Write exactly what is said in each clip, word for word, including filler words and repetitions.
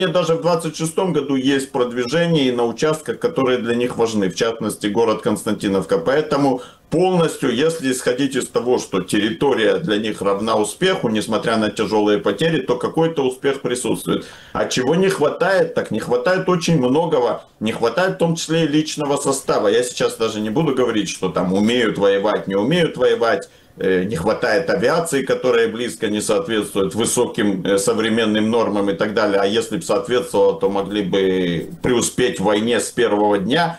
даже в двадцать шестом году есть продвижение и на участках, которые для них важны, в частности город Константиновка. Поэтому полностью, если исходить из того, что территория для них равна успеху, несмотря на тяжелые потери, то какой-то успех присутствует. А чего не хватает? Так не хватает очень многого. Не хватает в том числе и личного состава. Я сейчас даже не буду говорить, что там умеют воевать, не умеют воевать. Не хватает авиации, которая близко не соответствует высоким современным нормам и так далее. А если бы соответствовало, то могли бы преуспеть в войне с первого дня.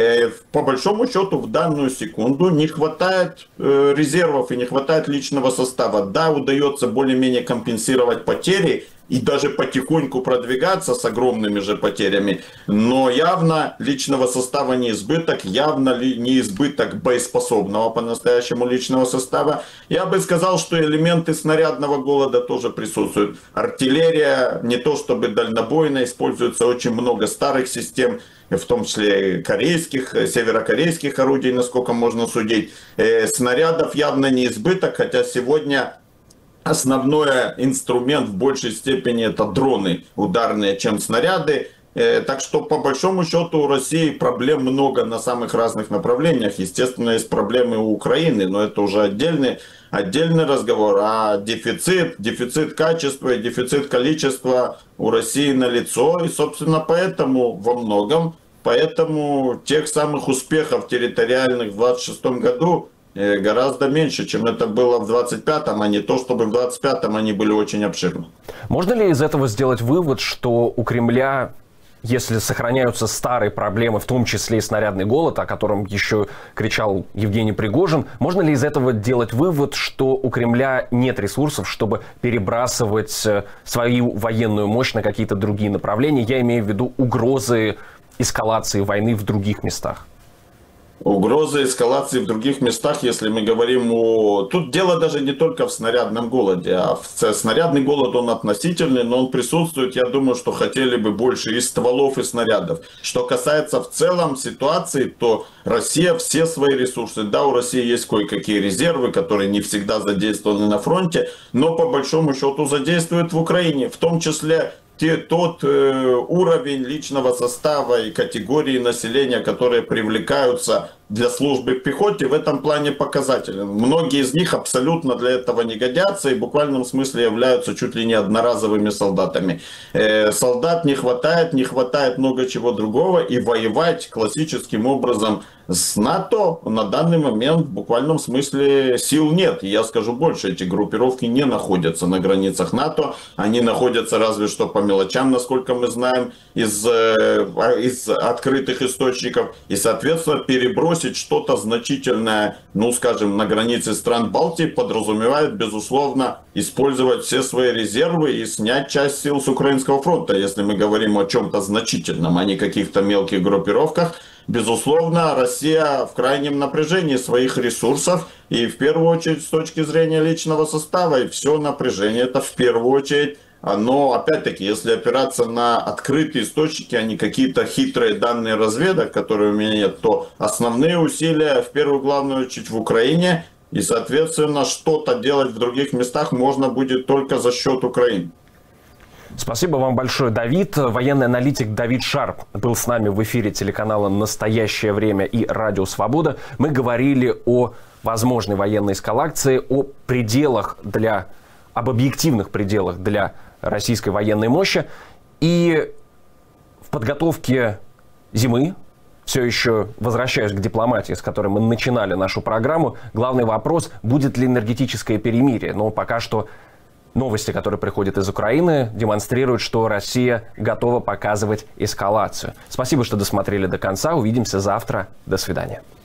По большому счету, в данную секунду не хватает резервов и не хватает личного состава. Да, удается более-менее компенсировать потери и даже потихоньку продвигаться с огромными же потерями, но явно личного состава не избыток, явно не избыток боеспособного по-настоящему личного состава. Я бы сказал, что элементы снарядного голода тоже присутствуют. Артиллерия не то чтобы дальнобойная, используется очень много старых систем, в том числе корейских, северокорейских орудий, насколько можно судить. Снарядов явно не избыток, хотя сегодня основной инструмент в большей степени это дроны ударные, чем снаряды. Так что по большому счету у России проблем много на самых разных направлениях. Естественно, есть проблемы у Украины, но это уже отдельный, отдельный разговор. А дефицит, дефицит качества и дефицит количества у России налицо. И, собственно, поэтому во многом, поэтому тех самых успехов территориальных в двадцать шестом году гораздо меньше, чем это было в двадцать пятом, а не то, чтобы в двадцать пятом они были очень обширны. Можно ли из этого сделать вывод, что у Кремля, если сохраняются старые проблемы, в том числе и снарядный голод, о котором еще кричал Евгений Пригожин, можно ли из этого делать вывод, что у Кремля нет ресурсов, чтобы перебрасывать свою военную мощь на какие-то другие направления? Я имею в виду угрозы эскалации войны в других местах. Угрозы эскалации в других местах, если мы говорим о... Тут дело даже не только в снарядном голоде, а в... снарядный голод, он относительный, но он присутствует. Я думаю, что хотели бы больше и стволов, и снарядов. Что касается в целом ситуации, то Россия все свои ресурсы, да, у России есть кое-какие резервы, которые не всегда задействованы на фронте, но по большому счету задействуют в Украине, в том числе тот э, уровень личного состава и категории населения, которые привлекаются для службы в пехоте, в этом плане показателен. Многие из них абсолютно для этого не годятся и в буквальном смысле являются чуть ли не одноразовыми солдатами. Э, солдат не хватает, не хватает много чего другого, и воевать классическим образом с НАТО на данный момент в буквальном смысле сил нет. И я скажу больше, эти группировки не находятся на границах НАТО, они находятся разве что по мелочам, насколько мы знаем, из, из открытых источников. И, соответственно, перебросить что-то значительное, ну, скажем, на границе стран Балтии подразумевает, безусловно, использовать все свои резервы и снять часть сил с Украинского фронта, если мы говорим о чем-то значительном, а не каких-то мелких группировках. Безусловно, Россия в крайнем напряжении своих ресурсов, и в первую очередь с точки зрения личного состава, и все напряжение это в первую очередь, но опять-таки, если опираться на открытые источники, а не какие-то хитрые данные разведок, которые у меня нет, то основные усилия в первую главную очередь в Украине, и соответственно что-то делать в других местах можно будет только за счет Украины. Спасибо вам большое, Давид. Военный аналитик Давид Шарп был с нами в эфире телеканала «Настоящее время» и «Радио Свобода». Мы говорили о возможной военной эскалации, о пределах для, об объективных пределах для российской военной мощи. И в подготовке зимы, все еще возвращаюсь к дипломатии, с которой мы начинали нашу программу, главный вопрос, будет ли энергетическое перемирие. Но пока что новости, которые приходят из Украины, демонстрируют, что Россия готова показывать эскалацию. Спасибо, что досмотрели до конца. Увидимся завтра. До свидания.